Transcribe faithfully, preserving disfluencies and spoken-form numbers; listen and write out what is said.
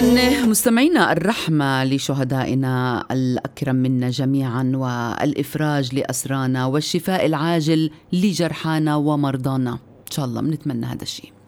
إذن مستمعينا، الرحمة لشهدائنا الأكرم منا جميعا، والإفراج لأسرانا، والشفاء العاجل لجرحانا ومرضانا. إن شاء الله بنتمنى هذا الشيء.